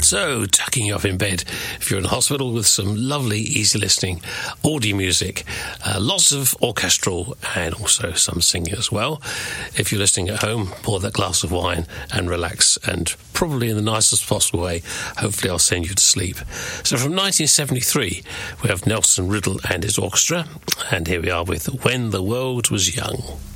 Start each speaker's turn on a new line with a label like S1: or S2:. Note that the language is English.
S1: So, tucking you up in bed if you're in hospital with some lovely, easy listening audio music. Lots of orchestral and also some singing as well. If you're listening at home, pour that glass of wine and relax, and probably in the nicest possible way, hopefully I'll send you to sleep. So from 1973, we have Nelson Riddle and his orchestra, and here we are with When the World Was Young.